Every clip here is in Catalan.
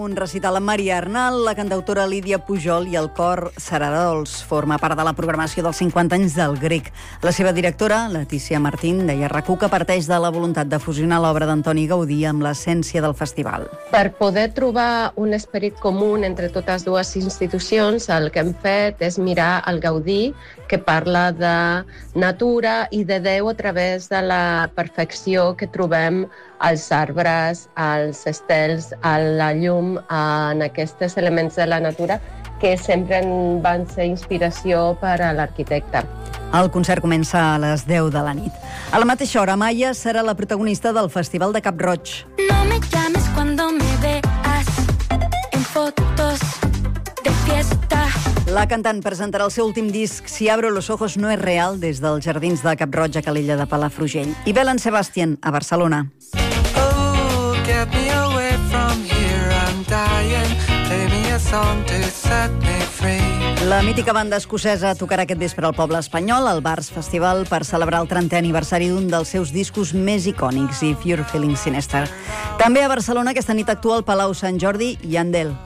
un recital amb Maria Arnal, la cantautora Lídia Pujol i el cor Saradols. Forma part de la programació dels 50 anys del Grec. La seva directora, Letícia Martín, deia a RAC1 que parteix de la voluntat de fusionar l'obra d'Antoni Gaudí amb l'essència del festival. Per poder trobar un esperit comú entre totes dues institucions, el que hem fet és mirar el Gaudí, que parla de natura i de Déu a través de la perfecció que trobem als arbres, als estels, a la llum, en aquests elements de la natura que sempre van ser inspiració per a l'arquitecte. El concert comença a les 10 de la nit. A la mateixa hora, Maya serà la protagonista del Festival de Cap-roig. No me llames cuando me veas en fotos de fiesta. La cantant presentarà el seu últim disc Si abro los ojos no es real des dels jardins de Cap-roig a Calella de Palafrugell. I Belen Sebastian, a Barcelona. Oh, get me away from here, I'm dying. Play me a song to set me free. La mítica banda escocesa tocarà aquest vespre al poble espanyol, al Bars Festival, per celebrar el 30è aniversari d'un dels seus discos més icònics, If You're Feeling Sinister. També a Barcelona aquesta nit actua al Palau Sant Jordi i Yandel.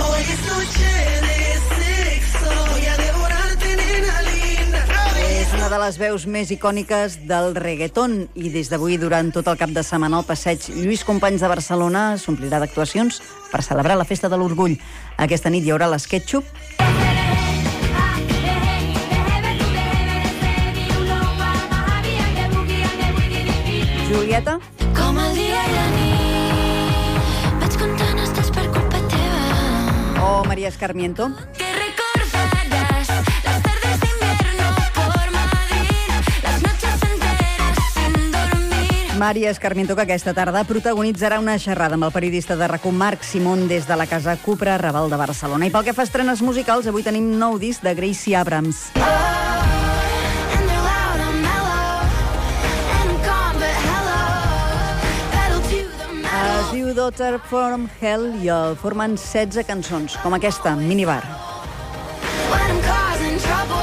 És una de les veus més icòniques del reggaeton i des d'avui durant tot el cap de setmana al passeig Lluís Companys de Barcelona s'omplirà d'actuacions per celebrar la Festa de l'Orgull. Aquesta nit hi haurà l'Sketchup, Julieta, Com el dia i la nit, vaig comptant els dies per culpa teva. o María Escarmiento. Que recordarás las tardes de invierno por Madrid, las noches enteras sin dormir. María Escarmiento, que aquesta tarda protagonitzarà una xerrada amb el periodista de RAC1 Marc Simón des de la Casa Cupra Raval de Barcelona. I pel que fa a estrenes musicals, avui tenim nou disc de Gracie Abrams. And they're loud and mellow, and I'm calm but hello, pedal to the metal. Es diu Daughter from Hell i el formen 16 cançons, com aquesta, Minibar. When I'm causing trouble.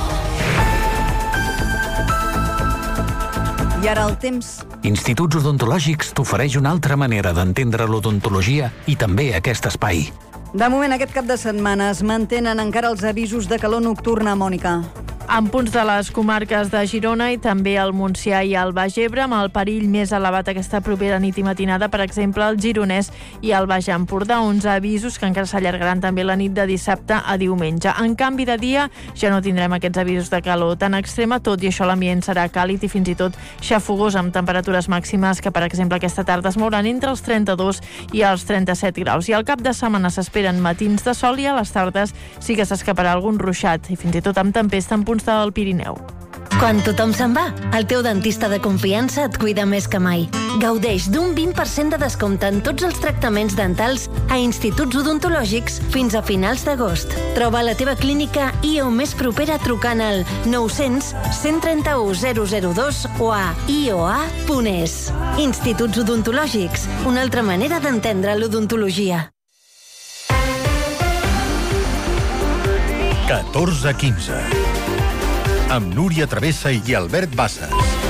I ara el temps. Instituts Odontològics t'ofereix una altra manera d'entendre l'odontologia i també aquest espai. De moment, aquest cap de setmana es mantenen encara els avisos de calor nocturna, Mònica. En punts de les comarques de Girona i també al Montsià i al Baix Ebre, amb el perill més elevat aquesta propera nit i matinada, per exemple, al Gironès i al Baix Empordà, uns avisos que encara s'allargaran també la nit de dissabte a diumenge. En canvi, de dia ja no tindrem aquests avisos de calor tan extrema, tot i això l'ambient serà càlid i fins i tot xafogós, amb temperatures màximes que, per exemple, aquesta tarda es mouran entre els 32 i els 37 graus. I al cap de setmana s'esperen matins de sol i a les tardes sí que s'escaparà algun ruixat i fins i tot amb tempesta en punts del Pirineu. Quan tothom se'n va, el teu dentista de confiança et cuida més que mai. Gaudeix d'un 20% de descompte en tots els tractaments dentals a instituts odontològics fins a finals d'agost. Troba la teva clínica IO més propera trucant al 900 131 002 o a ioa.es. Instituts odontològics, una altra manera d'entendre l'odontologia. 14:15 amb Núria Travessa i Albert Bassas.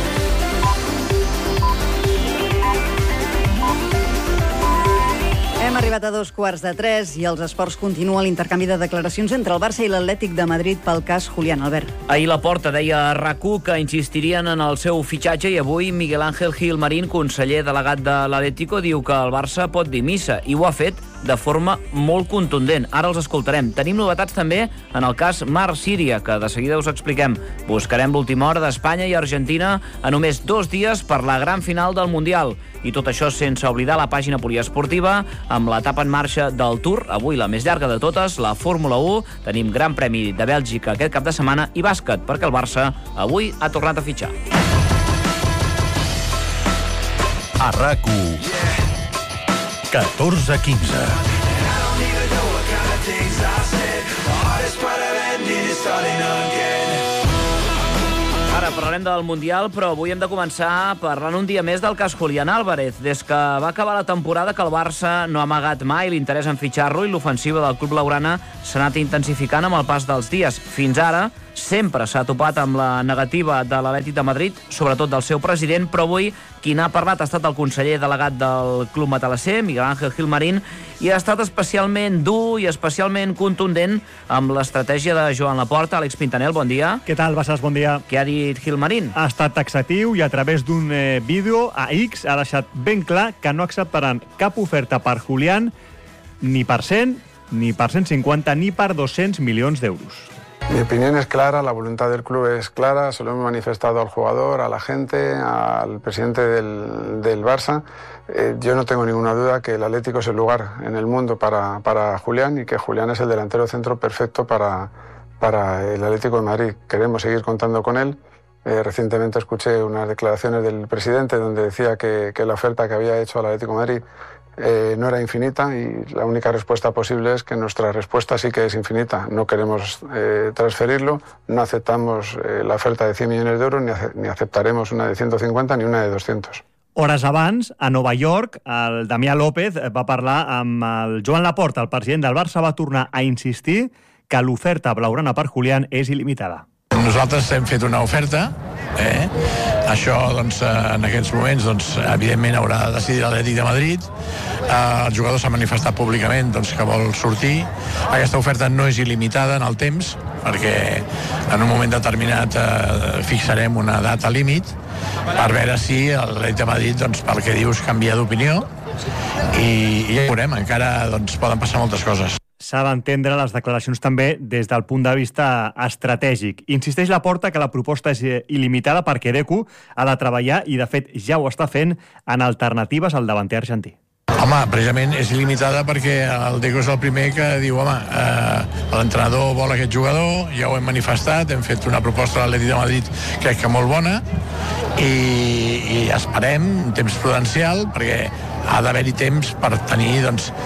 Hem arribat a 2:15 i els esports continua l'intercanvi de declaracions entre el Barça i l'Atlètic de Madrid pel cas Julián Albert. Ahir Laporta deia a RAC1 que insistirien en el seu fitxatge i avui Miguel Ángel Gilmarín, conseller delegat de l'Atlético, diu que el Barça pot dir missa i ho ha fet de forma molt contundent. Ara els escoltarem. Tenim novetats també en el cas Mar-Síria, que de seguida us expliquem. Buscarem l'última hora d'Espanya i Argentina a només 2 dies per la gran final del Mundial. I tot això sense oblidar la pàgina poliesportiva amb l'etapa en marxa del Tour, avui la més llarga de totes, la Fórmula 1. Tenim Gran Premi de Bèlgica aquest cap de setmana i bàsquet, perquè el Barça avui ha tornat a fitxar. A RAC1, 14:15. Ara parlarem del Mundial, però avui hem de començar parlant un dia més del cas Julián Álvarez. Des que va acabar la temporada que el Barça no ha amagat mai l'interès en fitxar-lo i l'ofensiva del club blaugrana s'ha anat intensificant amb el pas dels dies. Fins ara sempre s'ha topat amb la negativa de l'Atlètic de Madrid, sobretot del seu president, però avui qui n'ha parlat ha estat el conseller delegat del Club Matalasser, Miguel Ángel Gilmarín, i ha estat especialment dur i especialment contundent amb l'estratègia de Joan Laporta. Àlex Pintanel, bon dia. Què tal, Bassas? Bon dia. Què ha dit Gilmarín? Ha estat taxatiu i a través d'un vídeo a X ha deixat ben clar que no acceptaran cap oferta per Julián ni per 100, ni per 150, ni per 200 milions d'euros. Mi opinión es clara, la voluntad del club es clara, se lo hemos manifestado al jugador, a la gente, al presidente del Barça. Yo no tengo ninguna duda que el Atlético es el lugar en el mundo para Julián y que Julián es el delantero centro perfecto para el Atlético de Madrid. Queremos seguir contando con él. Recientemente escuché unas declaraciones del presidente donde decía que la oferta que había hecho al Atlético de Madrid no era infinita y la única respuesta posible es que nuestra respuesta sí que es infinita. No queremos transferirlo, no aceptamos la oferta de 100 millones de euros ni aceptaremos una de 150 ni una de 200. Hores abans, a Nova York, el Damià López va parlar amb el Joan Laporta, el president del Barça, va tornar a insistir que l'oferta blaugrana per Julián és il·limitada. Nosaltres hem fet una oferta, això doncs, en aquests moments evidentment haurà de decidir l'Atlètic de Madrid. El jugador s'ha manifestat públicament que vol sortir. Aquesta oferta no és il·limitada en el temps, perquè en un moment determinat fixarem una data límit per veure si l'Atlètic de Madrid, pel que dius, canvia d'opinió i ja ho veurem, encara poden passar moltes coses. S'ha d'entendre les declaracions també des del punt de vista estratègic. Insisteix Laporta que la proposta és il·limitada perquè Deco ha de treballar i, de fet, ja ho està fent en alternatives al davanter argentí. Home, precisament és il·limitada perquè el Deco és el primer que diu l'entrenador vol aquest jugador, ja ho hem manifestat, hem fet una proposta a l'Atlètic de Madrid crec que molt bona i esperem un temps prudencial perquè ha d'haver-hi temps per tenir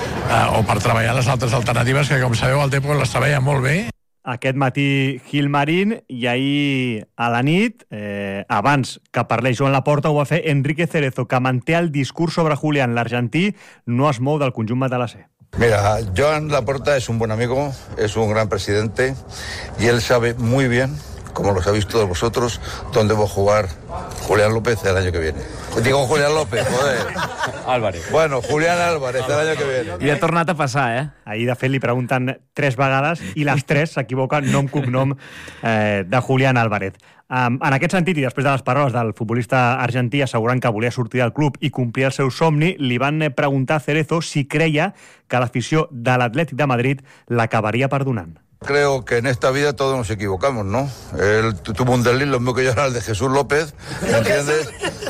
o per treballar les altres alternatives que, com sabeu, el Deco les treballa molt bé. Aquest matí Gilmarín i ahir a la nit, abans que parlés Joan Laporta, ho va fer Enrique Cerezo, que manté el discurs sobre Julián. L'argentí no es mou del conjunt matalasser. Mira, Joan Laporta es un buen amigo, es un gran presidente y él sabe muy bien, como lo sabéis todos vosotros, dónde va a jugar Julián López el año que viene. Digo Julián López, joder. Álvarez. Bueno, Julián Álvarez el año que viene. I ha tornat a passar, Ahir, de fet, li pregunten 3 vegades i les 3 s'equivoquen nom-cognom de Julián Álvarez. En aquest sentit, i després de les paraules del futbolista argentí assegurant que volia sortir del club i complir el seu somni, li van preguntar a Cerezo si creia que l'afició de l'Atlètic de Madrid l'acabaria perdonant. Creo que en esta vida todos nos equivocamos, ¿no? Él tuvo un desliz, lo mismo que yo era el de Jesús López, ¿me entiendes?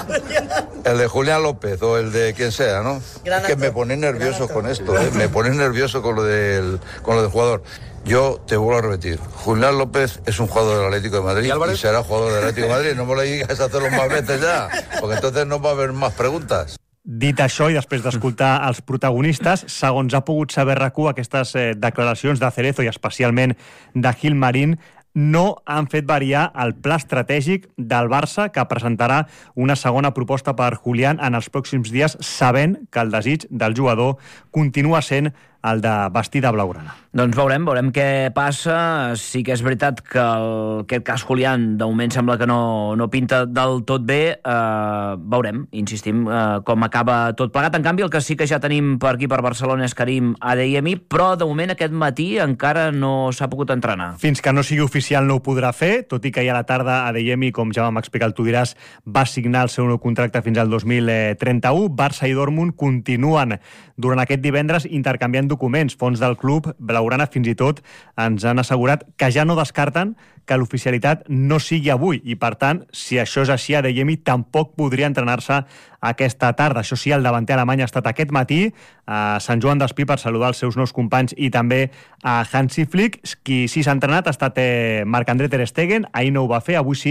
El de Julián López o el de quien sea, ¿no? Es que me ponéis nervioso con esto, me ponéis nervioso con lo del jugador. Yo te vuelvo a repetir, Julián López es un jugador del Atlético de Madrid y será jugador del Atlético de Madrid. No me lo digas a hacerlo más veces ya, porque entonces no va a haber más preguntas. Dit això, i després d'escoltar els protagonistes, segons ha pogut saber RAC1, aquestes declaracions de Cerezo i especialment de Gilmarín no han fet variar el pla estratègic del Barça, que presentarà una segona proposta per Julián en els pròxims dies, sabent que el desig del jugador continua sent el de vestir de blaugrana. Doncs veurem què passa. Sí que és veritat que aquest cas Julián de moment sembla que no pinta del tot bé. Veurem, insistim, com acaba tot plegat. En canvi, el que sí que ja tenim per aquí per Barcelona és Karim Adeyemi, però de moment aquest matí encara no s'ha pogut entrenar. Fins que no sigui oficial no ho podrà fer, tot i que ja a la tarda Adeyemi, com ja vam explicar, tu diràs, va signar el seu nou contracte fins al 2031. Barça i Dortmund continuen durant aquest divendres intercanviant documents. Fons del club blaugrana fins i tot ens han assegurat que ja no descarten que l'oficialitat no sigui avui i, per tant, si això és així, Adeyemi tampoc podria entrenar-se aquesta tarda. Això sí, el davanter alemany ha estat aquest matí a Sant Joan d'Espí per saludar els seus nous companys i també a Hansi Flick. Qui sí s'ha entrenat ha estat Marc-André ter Stegen, ahir no ho va fer, avui sí,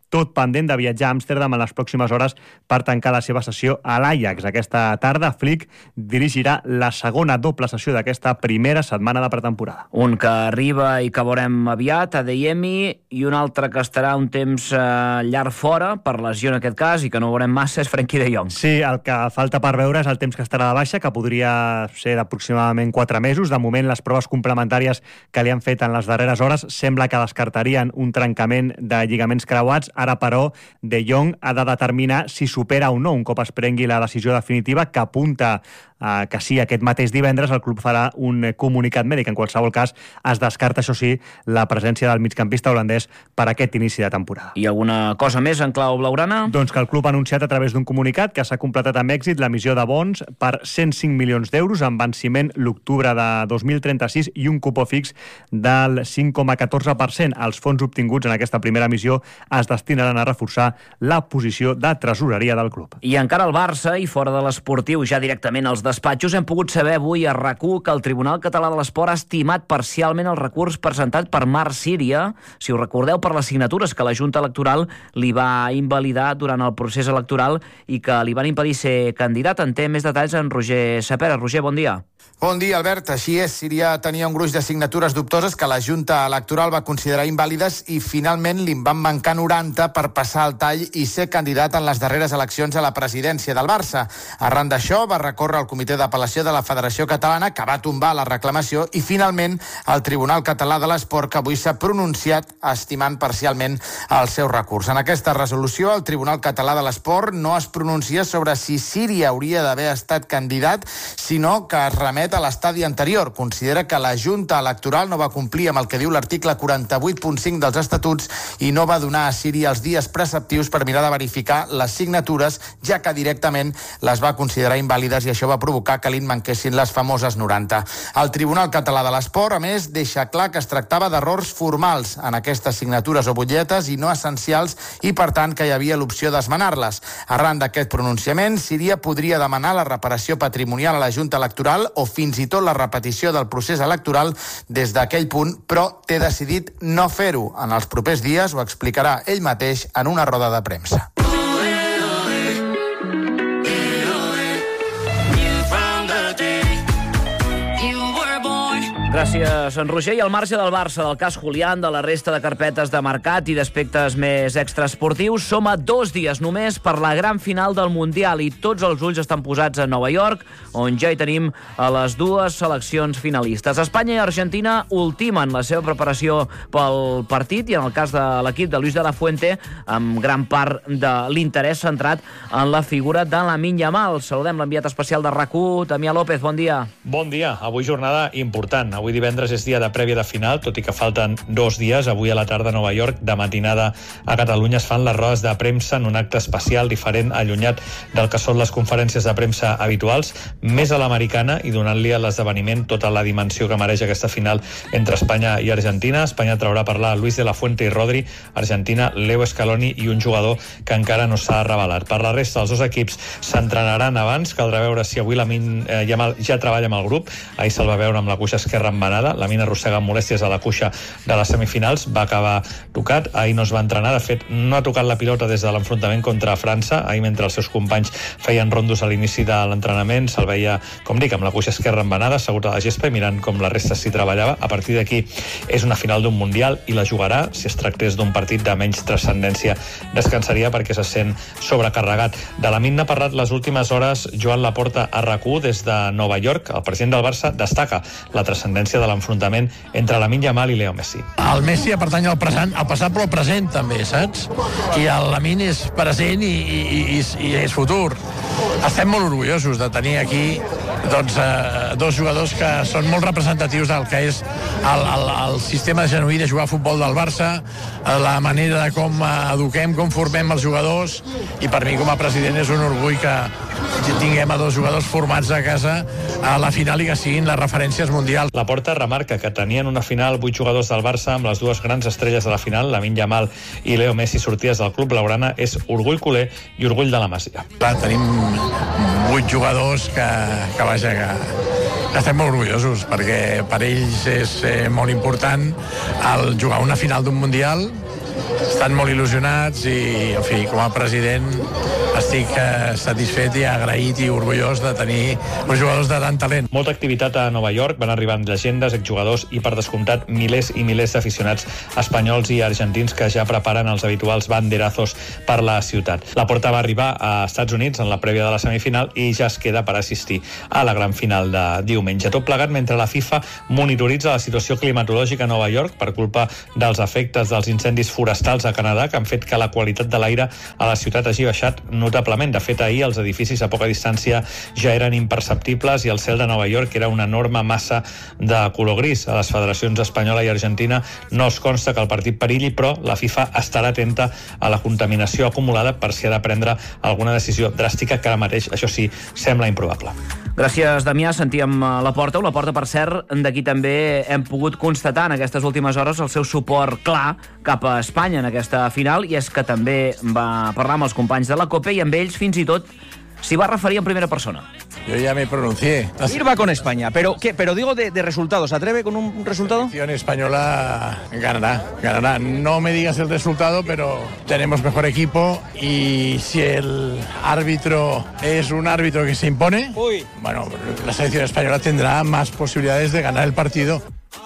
tot pendent de viatjar a Amsterdam en les pròximes hores per tancar la seva sessió a l'Ajax. Aquesta tarda, Flick dirigirà la segona doble sessió d'aquesta primera setmana de pretemporada. Un que arriba i que veurem aviat, Adeyemi, i un altre que estarà un temps llarg fora, per lesió en aquest cas, i que no veurem massa, és Frenkie de Jong. Sí, el que falta per veure és el temps que estarà de baixa, que podria ser d'aproximadament 4 mesos. De moment, les proves complementàries que li han fet en les darreres hores sembla que descartarien un trencament de lligaments creuats. Ara, però, De Jong ha de determinar si supera o no un cop es prengui la decisió definitiva, que apunta que sí, aquest mateix divendres el club farà un comunicat mèdic. En qualsevol cas, es descarta, això sí, la presència del migcampista holandès per aquest inici de temporada. I alguna cosa més en clau blaugrana? Doncs que el club ha anunciat a través d'un comunicat que s'ha completat amb èxit l'emissió de bons per 105 milions d'euros amb venciment l'octubre de 2036 i un cupó fix del 5,14%. Els fons obtinguts en aquesta primera emissió es destinaran a reforçar la posició de tresoreria del club. I encara el Barça, i fora de l'esportiu, ja directament als despatxos, hem pogut saber avui a RAC1 que el Tribunal Català de l'Esport ha estimat parcialment el recurs presentat per Marc Síria, si us recordeu, per les signatures que la Junta Electoral li va invalidar durant el procés electoral i que li van impedir ser candidat. En té més detalls en Roger Sapera. Roger, bon dia. Bon dia, Albert. Així és, Síria tenia un gruix de signatures dubtoses que la Junta Electoral va considerar invàlides i finalment li van mancar 90 per passar el tall i ser candidat en les darreres eleccions a la presidència del Barça. Arran d'això va recórrer al Comitè d'Apel·lació de la Federació Catalana, que va tombar la reclamació, i finalment el Tribunal Català de l'Esport, que avui s'ha pronunciat estimant parcialment el seu recurs. En aquesta resolució, el Tribunal Català de l'Esport no es pronuncia sobre si Síria hauria d'haver estat candidat, sinó que es remet a l'estadi anterior. Considera que la Junta Electoral no va complir amb el que diu l'article 48.5 dels Estatuts i no va donar a Síria els dies preceptius per mirar de verificar les signatures, ja que directament les va considerar invàlides i això va provocar que li manquessin les famoses 90. El Tribunal Català de l'Esport, a més, deixa clar que es tractava d'errors formals en aquestes signatures o butlletes i no essencials i, per tant, que hi havia l'opció d'esmenar-les. Arran d'aquest pronunciament, Síria podria demanar la reparació patrimonial a la Junta Electoral o fins i tot la repetició del procés electoral des d'aquell punt, però té decidit no fer-ho. En els propers dies ho explicarà ell mateix en una roda de premsa. Gràcies, en Roger. I al marge del Barça, del cas Julián, de la resta de carpetes de mercat i d'aspectes més extraesportius, som a 2 dies només per la gran final del Mundial i tots els ulls estan posats a Nova York, on ja hi tenim a les 2 seleccions finalistes. Espanya i Argentina ultimen la seva preparació pel partit i en el cas de l'equip de Luis de la Fuente, amb gran part de l'interès centrat en la figura de Lamine Yamal. Saludem l'enviat especial de RAC1, Damià López, bon dia. Bon dia. Avui jornada important. Avui divendres és dia de prèvia de final, tot i que falten 2 dies. Avui a la tarda a Nova York, de matinada a Catalunya, es fan les rodes de premsa en un acte especial, diferent, allunyat del que són les conferències de premsa habituals, més a l'americana i donant-li a l'esdeveniment tota la dimensió que mereix aquesta final entre Espanya i Argentina. Espanya traurà a parlar Luis de la Fuente i Rodri, Argentina, Leo Scaloni i un jugador que encara no s'ha revelat. Per la resta, els dos equips s'entrenaran abans. Caldrà veure si avui Lamine Yamal ja treballa amb el grup. Ahir se'l va veure amb la cuixa esquerra embenada. Lamine arrossega molèsties a la cuixa de les semifinals. Va acabar tocat. Ahir no es va entrenar. De fet, no ha tocat la pilota des de l'enfrontament contra França. Ahir, mentre els seus companys feien rondos a l'inici de l'entrenament, se'l veia, com dic, amb la cuixa esquerra embenada, assegut a la gespa i mirant com la resta s'hi treballava. A partir d'aquí és una final d'un Mundial i la jugarà. Si es tractés d'un partit de menys transcendència, descansaria perquè se sent sobrecarregat. De Lamine n'ha parlat les últimes hores Joan Laporta a RAC1 des de Nova York. El president del Barça destaca la transcendència de l'enfrontament entre Lamine Yamal i Leo Messi. El Messi pertany al passat però al present també, saps? I el Lamine és present i és futur. Estem molt orgullosos de tenir aquí dos jugadors que són molt representatius del que és el sistema genuí de jugar a futbol del Barça, la manera de com eduquem, com formem els jugadors, i per mi com a president és un orgull que tinguem a dos jugadors formats a casa a la final i que siguin les referències mundials. Laporta remarca que tenien una final 8 jugadors del Barça amb les dues grans estrelles de la final, Lamine Yamal i Leo Messi, sortides del club blaugrana. És orgull culer i orgull de la Masia. Clar, tenim 8 jugadors que estem molt orgullosos, perquè per ells és molt important el jugar una final d'un Mundial estan molt il·lusionats i, en fi, com a president estic satisfet i agraït i orgullós de tenir uns jugadors de tant talent. Molta activitat a Nova York, van arribant llegendes, exjugadors i, per descomptat, milers i milers d'aficionats espanyols i argentins que ja preparen els habituals banderazos per la ciutat. La Porta va arribar a Estats Units en la prèvia de la semifinal i ja es queda per assistir a la gran final de diumenge. Tot plegat mentre la FIFA monitoritza la situació climatològica a Nova York per culpa dels efectes dels incendis forestals a Canadà, que han fet que la qualitat de l'aire a la ciutat hagi baixat notablement. De fet, ahir els edificis a poca distància ja eren imperceptibles i el cel de Nova York era una enorme massa de color gris. A les federacions espanyola i argentina no es consta que el partit perilli, però la FIFA estarà atenta a la contaminació acumulada per si ha de prendre alguna decisió dràstica, que ara mateix, això sí, sembla improbable. Gràcies, Damià. Sentíem la Porta, per cert, d'aquí també hem pogut constatar en aquestes últimes hores el seu suport clar cap a Espanya en aquesta final, i és que també va parlar amb els companys de la COPE i amb ells fins i tot s'hi va referir en primera persona. Yo ya me pronuncié. Ir va con España, pero digo de resultados. ¿Se atreve con un resultado? La selección española ganará. No me digas el resultado, pero tenemos mejor equipo y si el árbitro es un árbitro que se impone, bueno, la selección española tendrá más posibilidades de ganar el partido.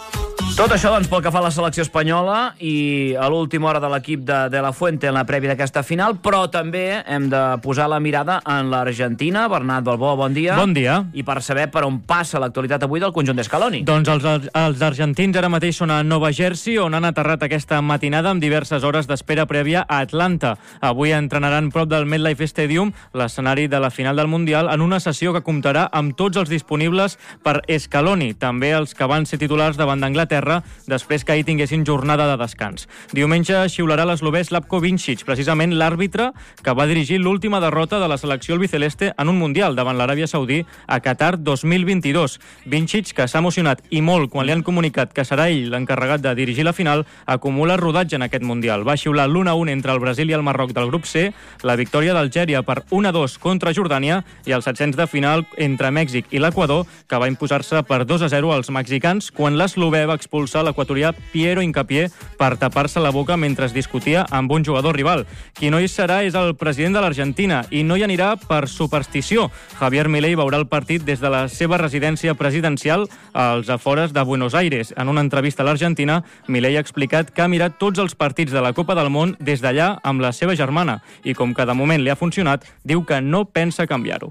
Tot això, doncs, pel que fa a la selecció espanyola i a l'última hora de l'equip de la Fuente en la prèvia d'aquesta final, però també hem de posar la mirada en l'Argentina. Bernat Balbó, bon dia. Bon dia. I per saber per on passa l'actualitat avui del conjunt d'Scaloni. Doncs els argentins ara mateix són a Nova Jersey, on han aterrat aquesta matinada amb diverses hores d'espera prèvia a Atlanta. Avui entrenaran prop del MetLife Stadium, l'escenari de la final del Mundial, en una sessió que comptarà amb tots els disponibles per Scaloni, també els que van ser titulars davant d'Anglaterra després que ahir tinguessin jornada de descans. Diumenge xiularà l'eslovè Slavko Vincic, precisament l'àrbitre que va dirigir l'última derrota de la selecció albiceleste en un Mundial davant l'Aràbia Saudí a Qatar 2022. Vincic, que s'ha emocionat i molt quan li han comunicat que serà ell l'encarregat de dirigir la final, acumula rodatge en aquest Mundial. Va xiular l'1-1 entre el Brasil i el Marroc del grup C, la victòria d'Algèria per 1-2 contra Jordània i els 700 de final entre Mèxic i l'Equador, que va imposar-se per 2-0 als mexicans quan l'eslovè va expulsar l'equatorià Piero Hincapié per tapar-se la boca mentre es discutia amb un jugador rival. Qui no hi serà és el president de l'Argentina i no hi anirà per superstició. Javier Milei veurà el partit des de la seva residència presidencial als afores de Buenos Aires. En una entrevista a l'Argentina, Milei ha explicat que ha mirat tots els partits de la Copa del Món des d'allà amb la seva germana i com que de moment li ha funcionat, diu que no pensa canviar-ho.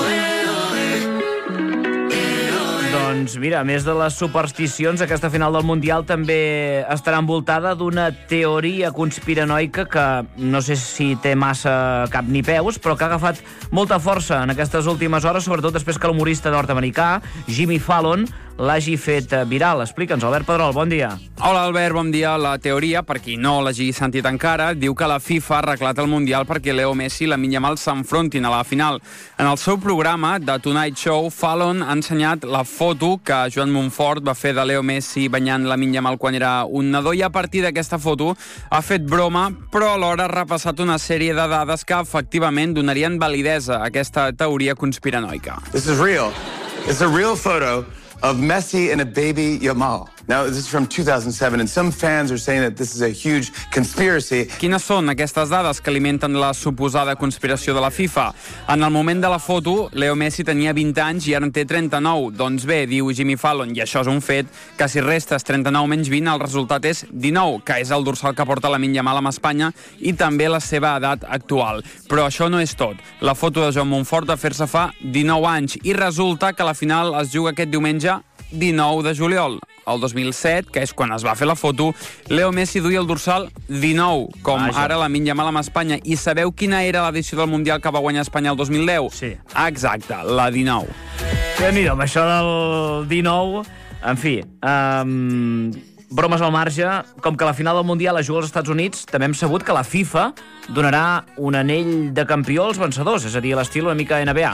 Doncs mira, a més de les supersticions, aquesta final del Mundial també estarà envoltada d'una teoria conspiranoica que no sé si té massa cap ni peus, però que ha agafat molta força en aquestes últimes hores, sobretot després que l'humorista nord-americà Jimmy Fallon l'hagi fet viral. Explica'ns, Albert Pedrol, bon dia. Hola, Albert, bon dia. La teoria, per qui no l'hagi sentit encara, diu que la FIFA ha arreglat el Mundial perquè Leo Messi i Lamine Yamal s'enfrontin a la final. En el seu programa, The Tonight Show, Fallon ha ensenyat la foto que Joan Montfort va fer de Leo Messi banyant Lamine Yamal quan era un nadó, i a partir d'aquesta foto ha fet broma, però alhora ha repassat una sèrie de dades que efectivament donarien validesa a aquesta teoria conspiranoica. This is real. It's a real photo of Messi and a baby Yamal. Now, this is from 2007, and some fans are saying that this is a huge conspiracy. Quines són aquestes dades que alimenten la suposada conspiració de la FIFA? En el moment de la foto, Leo Messi tenia 20 anys i ara en té 39. Doncs bé, diu Jimmy Fallon, i això és un fet, que si restes 39 menys 20, el resultat és 19, que és el dorsal que porta Lamine Yamal amb Espanya i també la seva edat actual. Però això no és tot. La foto de Joan Montfort va fer-se fa 19 anys i resulta que la final es juga aquest diumenge 19 de juliol. El 2007, que és quan es va fer la foto, Leo Messi duia el dorsal 19, com ara Lamine Yamal amb Espanya. I sabeu quina era l'edició del Mundial que va guanyar Espanya el 2010? Sí. Exacte, la 19. Mira, amb això del 19, en fi, bromes al marge, com que la final del Mundial es juga als Estats Units, també hem sabut que la FIFA donarà un anell de campió als vencedors, és a dir, a l'estil una mica NBA.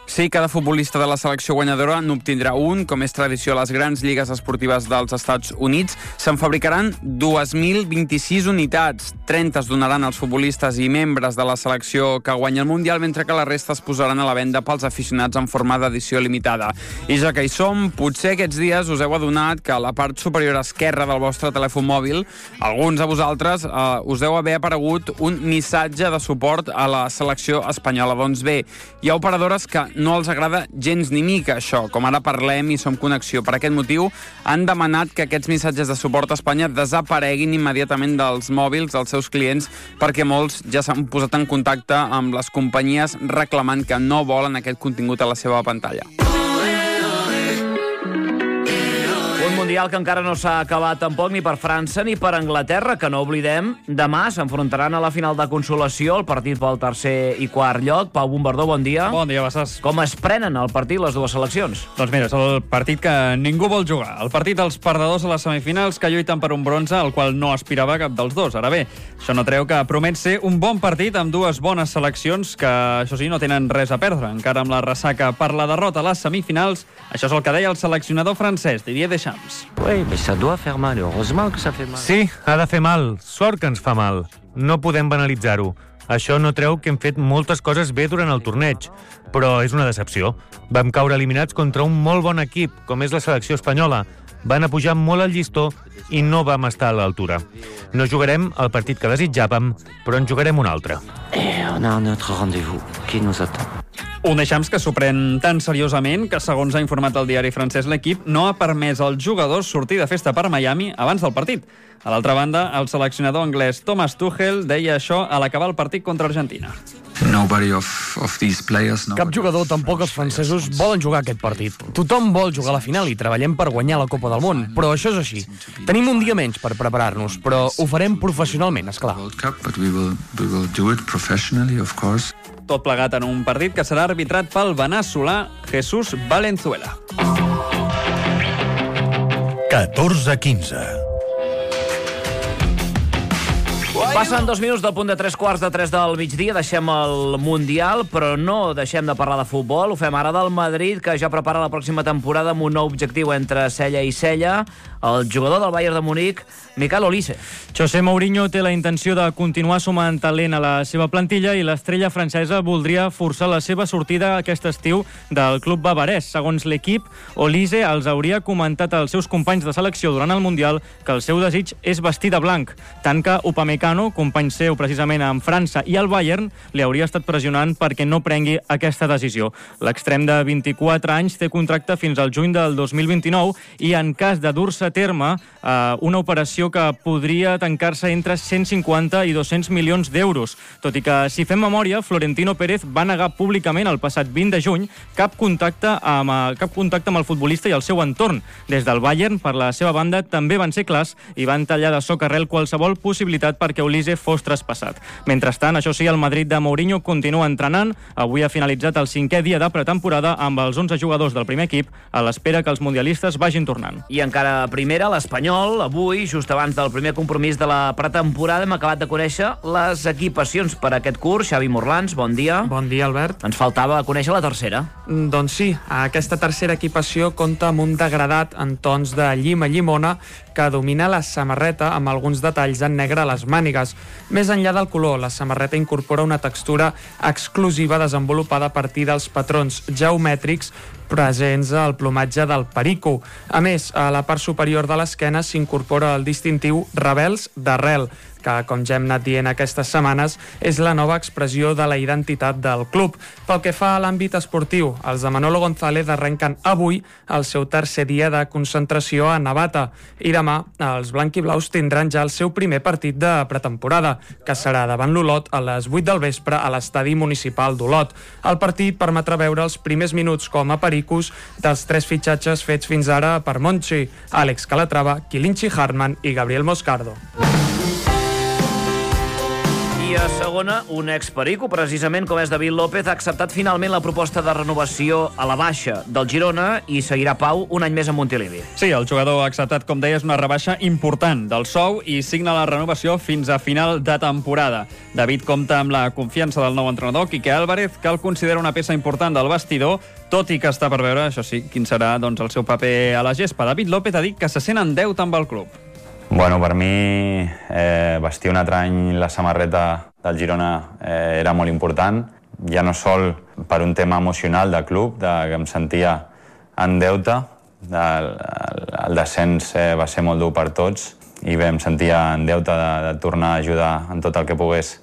Sí, cada futbolista de la selecció guanyadora n'obtindrà un, com és tradició a les grans lligues esportives dels Estats Units. Se'n fabricaran 2.026 unitats. 30 es donaran als futbolistes i membres de la selecció que guanya el Mundial, mentre que la resta es posaran a la venda pels aficionats en forma d'edició limitada. I ja que hi som, potser aquests dies us heu adonat que a la part superior esquerra del vostre telèfon mòbil, alguns de vosaltres us deu haver aparegut un missatge de suport a la selecció espanyola. Doncs bé, hi ha operadores que no els agrada gens ni mica això. Com ara parlem i som connexió. Per aquest motiu han demanat que aquests missatges de suport a Espanya desapareguin immediatament dels mòbils dels seus clients, perquè molts ja s'han posat en contacte amb les companyies reclamant que no volen aquest contingut a la seva pantalla. Un Mundial que encara no s'ha acabat tampoc ni per França ni per Anglaterra, que no oblidem, demà s'enfrontaran a la final de consolació, el partit pel tercer i quart lloc. Pau Bombardó, bon dia. Bon dia, Bassàs. Com es prenen el partit les dues seleccions? Doncs mira, és el partit que ningú vol jugar. El partit dels perdedors a les semifinals que lluiten per un bronze al qual no aspirava cap dels dos. Ara bé, això no treu que promet ser un bon partit amb dues bones seleccions que, això sí, no tenen res a perdre. Encara amb la ressaca per la derrota a les semifinals, això és el que deia el seleccionador francès, Didier Deschamps. Oui, mais ça doit faire mal. Heureusement que ça fait mal. Sí, ha de fer mal. Sort que ens fa mal. No podem banalitzar-ho. Això no treu que hem fet moltes coses bé durant el torneig, però és una decepció. Vam caure eliminats contra un molt bon equip, com és la selecció espanyola. Van a pujar molt al llistó i no vam estar a l'altura. No jugarem el partit que desitjàvem, però en jugarem un altre. On a notre rendez-vous qui nous attend. Un Deschamps que s'ho pren tan seriosament que, segons ha informat el diari francès, l'equip no ha permès als jugadors sortir de festa per Miami abans del partit. A l'altra banda, el seleccionador anglès Thomas Tuchel deia això a l'acabar el partit contra Argentina. Cap jugador, tampoc els francesos, volen jugar aquest partit. Tothom vol jugar a la final i treballem per guanyar la Copa del Món, però això és així. Tenim un dia menys per preparar-nos, però ho farem professionalment, esclar. Tot plegat en un partit que serà arbitrat pel veneçolà Jesús Valenzuela. 14:15. Passen 2 minuts del punt de 3:15 del migdia. Deixem el Mundial, però no deixem de parlar de futbol. Ho fem ara del Madrid, que ja prepara la pròxima temporada amb un nou objectiu entre cella i cella. El jugador del Bayern de Múnich, Michael Olise. José Mourinho té la intenció de continuar sumant talent a la seva plantilla i l'estrella francesa voldria forçar la seva sortida aquest estiu del club bavarès. Segons l'equip, Olise els hauria comentat als seus companys de selecció durant el Mundial que el seu desig és vestir de blanc, tant que Upamecano, company seu precisament en França i el Bayern, li hauria estat pressionant perquè no prengui aquesta decisió. L'extrem de 24 anys té contracte fins al juny del 2029 i en cas de dur-se a terme una operació que podria tancar-se entre 150 i 200 milions d'euros. Tot i que, si fem memòria, Florentino Pérez va negar públicament el passat 20 de juny cap contacte amb el futbolista i el seu entorn. Des del Bayern, per la seva banda, també van ser clars i van tallar de socarrel qualsevol possibilitat perquè Olise fos traspassat. Mentrestant, això sí, el Madrid de Mourinho continua entrenant. Avui ha finalitzat el 5è dia de pretemporada amb els 11 jugadors del primer equip a l'espera que els mundialistes vagin tornant. I encara primera, l'Espanyol. Avui, just abans del primer compromís de la pretemporada, hem acabat de conèixer les equipacions per a aquest curs. Xavi Morlans, bon dia. Bon dia, Albert. Ens faltava conèixer la tercera. Doncs sí, aquesta tercera equipació compta amb un degradat en tons de llima llimona que domina la samarreta amb alguns detalls en negre a les mànigues. Més enllà del color, la samarreta incorpora una textura exclusiva desenvolupada a partir dels patrons geomètrics presents al plomatge del perico. A més, a la part superior de l'esquena s'incorpora el distintiu Rebels d'arrel, que, com ja hem anat dient aquestes setmanes, és la nova expressió de la identitat del club. Pel que fa a l'àmbit esportiu, els de Manolo González arrenquen avui el seu tercer dia de concentració a Navata i demà els blanquiblaus tindran ja el seu primer partit de pretemporada, que serà davant l'Olot a les 8 del vespre a l'estadi municipal d'Olot. El partit permetrà veure els primers minuts com a pericos dels 3 fitxatges fets fins ara per Monchi, Àlex Calatrava, Kilinchi Hartmann i Gabriel Moscardo. I a segona, un experico, precisament com és David López, ha acceptat finalment la proposta de renovació a la baixa del Girona i seguirà Pau un any més a Montilivi. Sí, el jugador ha acceptat, com deies, una rebaixa important del sou i signa la renovació fins a final de temporada. David compta amb la confiança del nou entrenador, Quique Álvarez, que el considera una peça important del vestidor, tot i que està per veure, això sí, quin serà el seu paper a la gespa. David López ha dit que se sent en deute amb el club. Bueno, per mi vestir un altre any la samarreta del Girona era molt important, ja no sol per un tema emocional del club, que em sentia en deute. El descens va ser molt dur per tots i bé, em sentia en deute de tornar a ajudar en tot el que pogués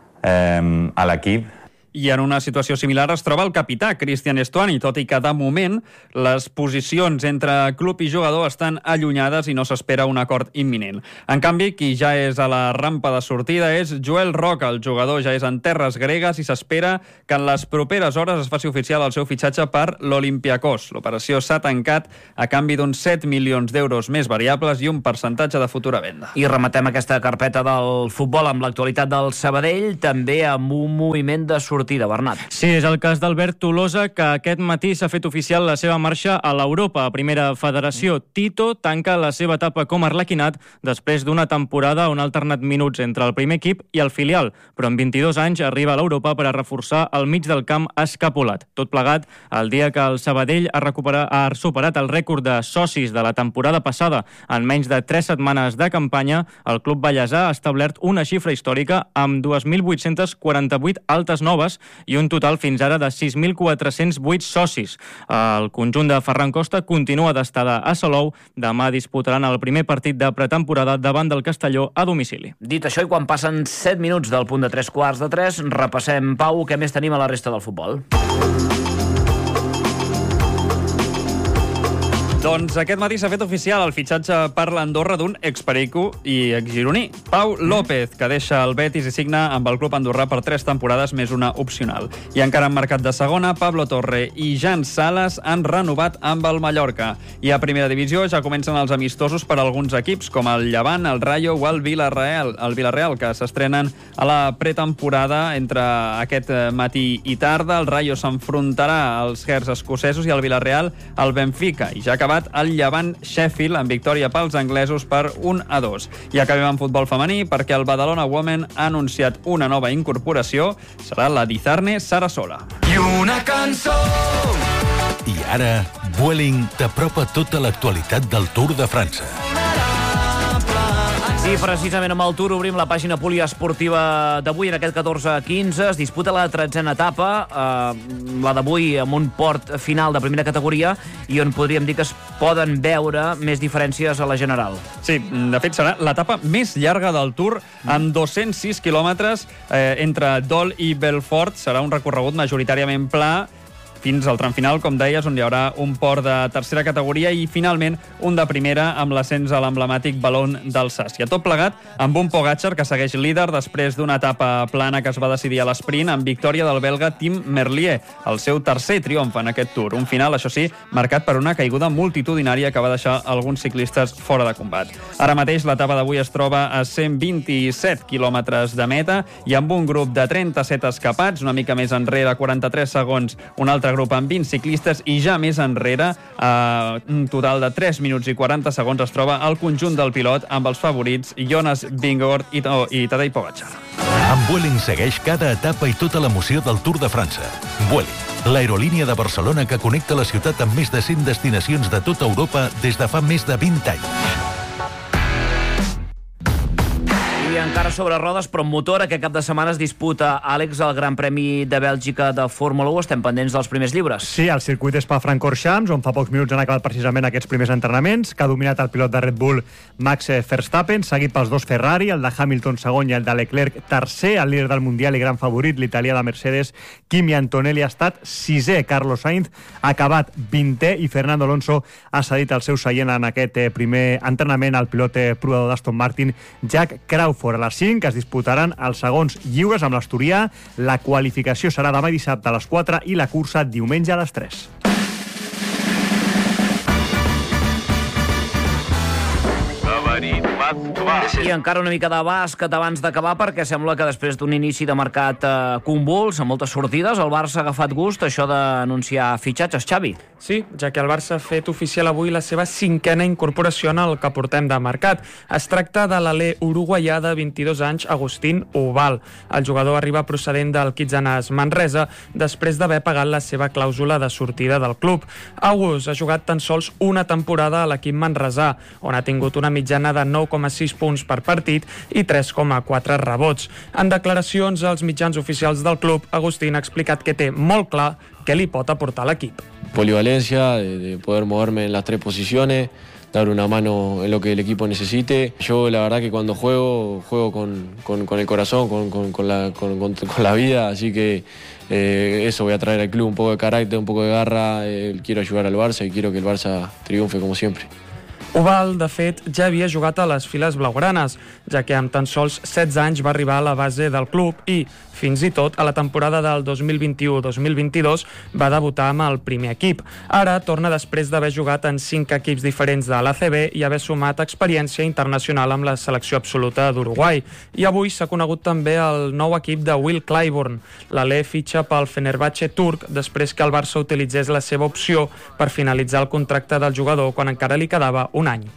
a l'equip. I en una situació similar es troba el capità, Cristian Estuani, tot i que de moment les posicions entre club i jugador estan allunyades i no s'espera un acord imminent. En canvi, qui ja és a la rampa de sortida és Joel Roca. El jugador ja és en terres gregues i s'espera que en les properes hores es faci oficial el seu fitxatge per l'Olympiakos. L'operació s'ha tancat a canvi d'uns 7 milions d'euros més variables i un percentatge de futura venda. I rematem aquesta carpeta del futbol amb l'actualitat del Sabadell, també amb un moviment de sortida, Bernat. Sí, és el cas d'Albert Tolosa, que aquest matí s'ha fet oficial la seva marxa a l'Europa. A primera federació, Tito tanca la seva etapa com a arlequinat després d'una temporada on ha alternat minuts entre el primer equip i el filial, però amb 22 anys arriba a l'Europa per a reforçar el mig del camp escapulat. Tot plegat, el dia que el Sabadell ha superat el rècord de socis de la temporada passada en menys de 3 setmanes de campanya, el club ballesà ha establert una xifra històrica amb 2.848 altes noves i un total fins ara de 6.408 socis. El conjunt de Ferran Costa continua d'estada a Salou. Demà disputaran el primer partit de pretemporada davant del Castelló a domicili. Dit això, i quan passen 7 minuts del punt de 3:15, repassem, Pau, què més tenim a la resta del futbol. Doncs aquest matí s'ha fet oficial el fitxatge per l'Andorra d'un experico i exgironí. Pau López, que deixa el Betis i signa amb el club andorrà per 3 temporades més una opcional. I encara en mercat de segona, Pablo Torre i Jan Sales han renovat amb el Mallorca. I a primera divisió ja comencen els amistosos per a alguns equips, com el Llevant, el Rayo o el Villarreal, que s'estrenen a la pretemporada entre aquest matí i tarda. El Rayo s'enfrontarà als Gers escocesos i el Villarreal al Benfica. I ja acabat el Llevant Sheffield amb victòria pels anglesos per 1-2. I acabem amb futbol femení perquè el Badalona Women ha anunciat una nova incorporació. Serà la d'Izarne Sarasola. I una cançó! I ara, Vueling t'apropa tota l'actualitat del Tour de França. Sí, precisament amb el Tour obrim la pàgina poliesportiva d'avui. En aquest 14-15 es disputa la 13a etapa, la d'avui amb un port final de primera categoria i on podríem dir que es poden veure més diferències a la general. Sí, de fet serà l'etapa més llarga del Tour, amb 206 quilòmetres entre Dol i Belfort. Serà un recorregut majoritàriament pla, fins al tram final, com deies, on hi haurà un port de tercera categoria i, finalment, un de primera amb l'ascens a l'emblemàtic Balón d'Alsàcia. Tot plegat amb un Pogačar que segueix líder després d'una etapa plana que es va decidir a l'esprint amb victòria del belga Tim Merlier, el seu tercer triomf en aquest Tour. Un final, això sí, marcat per una caiguda multitudinària que va deixar alguns ciclistes fora de combat. Ara mateix l'etapa d'avui es troba a 127 quilòmetres de meta i amb un grup de 37 escapats, una mica més enrere, 43 segons, un altre grup amb 20 ciclistes i ja més enrere, a un total de 3 minuts i 40 segons, es troba el conjunt del pilot amb els favorits Jonas Vingegaard i Tadej Pogačar. Amb Vueling segueix cada etapa i tota l'emoció del Tour de França. Vueling, l'aerolínia de Barcelona que connecta la ciutat amb més de 100 destinacions de tota Europa des de fa més de 20 anys. I encara sobre rodes, però amb motor, aquest cap de setmana es disputa, Àlex, el Gran Premi de Bèlgica de Fórmula 1. Estem pendents dels primers llibres. Sí, el circuit és Spa-Francorchamps, on fa pocs minuts han acabat precisament aquests primers entrenaments, que ha dominat el pilot de Red Bull, Max Verstappen, seguit pels dos Ferrari, el de Hamilton segon i el de Leclerc tercer, el líder del Mundial i gran favorit, l'italià de Mercedes, Kimi Antonelli, ha estat sisè, Carlos Sainz ha acabat 20è i Fernando Alonso ha cedit el seu seient en aquest primer entrenament al pilot provador d'Aston Martin, Jack Crawford. A les 5 es disputaran els segons lliures amb l'Asturià. La qualificació serà demà dissabte a les 4 i la cursa diumenge a les 3. Говорит I encara una mica de bàsquet abans d'acabar, perquè sembla que després d'un inici de mercat convuls, amb moltes sortides, el Barça ha agafat gust això d'anunciar fitxatges, Xavi. Sí, ja que el Barça ha fet oficial avui la seva 5a incorporació en el que portem de mercat. Es tracta de l'alè uruguaià de 22 anys, Agustín Ubal. El jugador arriba procedent del Kitsanas Manresa després d'haver pagat la seva clàusula de sortida del club. Agus ha jugat tan sols una temporada a l'equip manresà, on ha tingut una mitjana de 9,6 punts per partit i 3,4 rebots. En declaracions als mitjans oficials del club, Agustín ha explicat que té molt clar què li pot aportar a l'equip. Polivalencia, de poder moverme en las 3 posiciones, dar una mano en lo que el equipo necesite. Yo la verdad que cuando juego con el corazón, con la vida, así que eso voy a traer al club, un poco de carácter, un poco de garra. Quiero ayudar al Barça y quiero que el Barça triunfe como siempre. Ubal, de fet, ja havia jugat a les files blaugranes, ja que amb tan sols 16 anys va arribar a la base del club i, fins i tot, a la temporada del 2021-2022 va debutar amb el primer equip. Ara torna després d'haver jugat en 5 equips diferents de l'ACB i haver sumat experiència internacional amb la selecció absoluta d'Uruguai. I avui s'ha conegut també el nou equip de Will Clyburn. L'alè fitxa pel Fenerbahçe turc després que el Barça utilitzés la seva opció per finalitzar el contracte del jugador quan encara li quedava un any.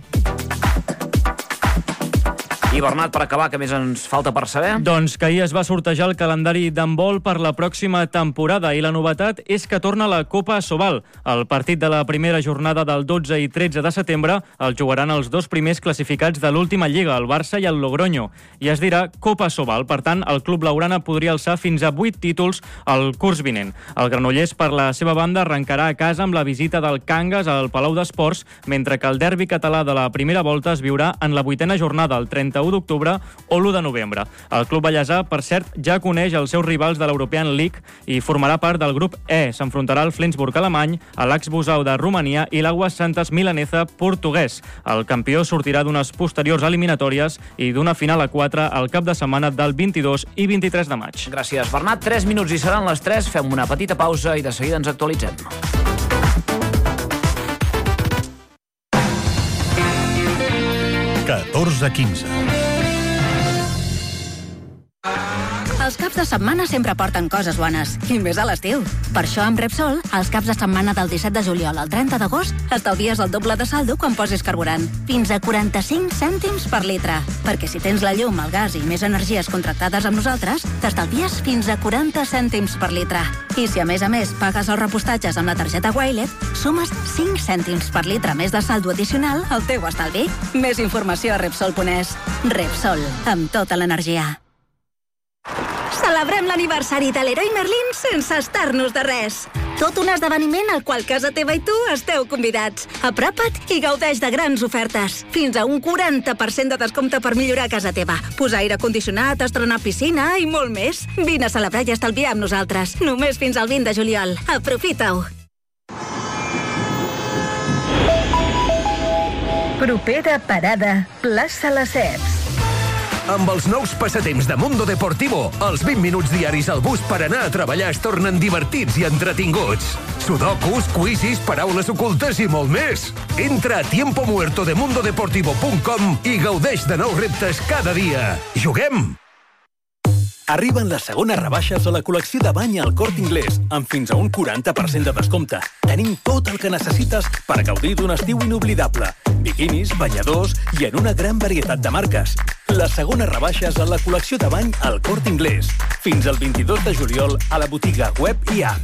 I Bernat, per acabar, què més ens falta per saber? Doncs que ahir es va sortejar el calendari d'handbol per la pròxima temporada i la novetat és que torna la Copa Sobal. El partit de la primera jornada del 12 i 13 de setembre el jugaran els 2 primers classificats de l'última lliga, el Barça i el Logroño. I es dirà Copa Sobal. Per tant, el club blaugrana podria alçar fins a 8 títols el curs vinent. El Granollers, per la seva banda, arrencarà a casa amb la visita del Cangas al Palau d'Esports, mentre que el derbi català de la primera volta es viurà en la 8a jornada, el 31 d'octubre o l'1 de novembre. El club ballesà, per cert, ja coneix els seus rivals de l'European League i formarà part del grup E. S'enfrontarà al Flensburg alemany, a l'Ax Busau de Romania i l'Aguas Santas Milanesa portuguès. El campió sortirà d'unes posteriors eliminatòries i d'una final a 4 al cap de setmana del 22 i 23 de maig. Gràcies, Bernat. 3 minuts i seran les 3. Fem una petita pausa i de seguida ens actualitzem. Els caps de setmana sempre porten coses bones, i més a l'estiu. Per això, amb Repsol, els caps de setmana del 17 de juliol al 30 d'agost, estalvies el doble de saldo quan posis carburant. Fins a 45 cèntims per litre. Perquè si tens la llum, el gas i més energies contractades amb nosaltres, t'estalvies fins a 40 cèntims per litre. I si a més pagues els repostatges amb la targeta Wilet, sumes 5 cèntims per litre més de saldo addicional al teu estalvi. Més informació a Repsol.es. Repsol, amb tota l'energia. Celebrem l'aniversari de l'Heroi Merlin sense estar-nos de res. Tot un esdeveniment al qual casa teva i tu esteu convidats. Apropa't i gaudeix de grans ofertes. Fins a un 40% de descompte per millorar casa teva. Posar aire condicionat, estrenar piscina i molt més. Vine a celebrar i estalviar amb nosaltres. Només fins al 20 de juliol. Aprofita-ho. Propera parada, plaça Les Ceps. Amb els nous passatemps de Mundo Deportivo, els 20 minuts diaris al bus per anar a treballar es tornen divertits i entretinguts. Sudokus, quizzes, paraules ocultes i molt més. Entra a tiempomuertodemundodeportivo.com i gaudeix de nous reptes cada dia. Juguem! Arriben les segones rebaixes a la col·lecció de bany al Corte Inglés, amb fins a un 40% de descompte. Tenim tot el que necessites per gaudir d'un estiu inoblidable. Biquinis, banyadors i en una gran varietat de marques. Les segones rebaixes a la col·lecció de bany al Corte Inglés. Fins al 22 de juliol a la botiga web i app.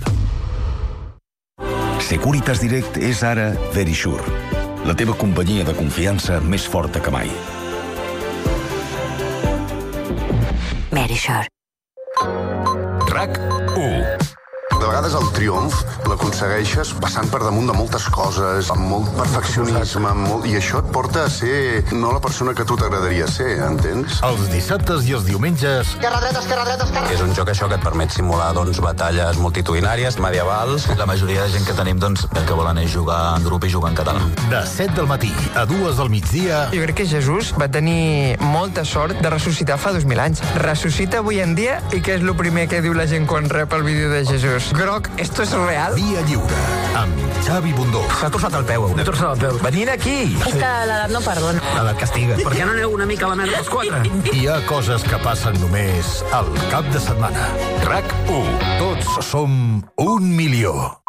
Securitas Direct és ara Verisure, la teva companyia de confiança més forta que mai. Verisure. RAC 1. De vegades el triomf l'aconsegueixes passant per damunt de moltes coses, amb molt perfeccionisme, i això et porta a ser no la persona que tu t'agradaria ser, entens? Els dissabtes i els diumenges... Esquerra, dreta. És un joc això que et permet simular batalles multitudinàries, medievals. La majoria de gent que tenim el que volen és jugar en grup i jugar en català. De 7 del matí a 2 del migdia... Jo crec que Jesús va tenir molta sort de ressuscitar fa 2000 anys. Ressuscita avui en dia i què és el primer que diu la gent quan rep el vídeo de Jesús? groc, esto es real? Via Lliure, amb Xavi Bundó. S'ha torçat el peu. M'he torçat el peu. Venint aquí. És que l'edat no perdona. L'edat castiga. Per què no aneu una mica a la merda els 4? Hi ha coses que passen només al cap de setmana. RAC1. Tots som 1 milió.